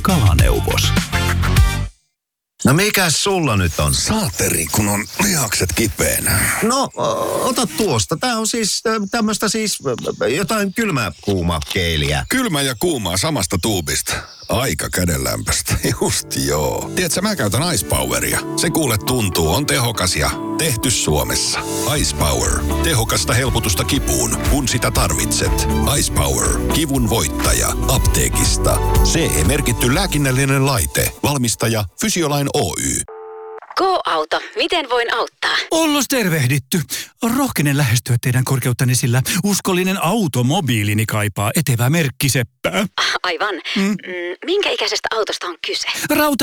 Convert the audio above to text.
Kalaneuvos. No mikäs sulla nyt on? Saateri, kun on lihakset kipeänä. No, ota tuosta. Tää on siis tämmöstä siis jotain kylmä-kuuma-keeliä. Kylmä ja kuumaa samasta tuubista. Aika kädenlämpöstä. Just joo. Tiedätkö, mä käytän Ice Poweria. Se kuule tuntuu, on tehokas ja tehty Suomessa. Ice Power. Tehokasta helpotusta kipuun, kun sitä tarvitset. Ice Power. Kivun voittaja. Apteekista. CE-merkitty lääkinnällinen laite. Valmistaja Fysiolain Oy. Go-auto. Miten voin auttaa? Ollos tervehditty. Rohkenen lähestyä teidän korkeuttanne, sillä uskollinen automobiilini kaipaa etevää merkkiseppää. Aivan. Minkä ikäisestä autosta on kyse?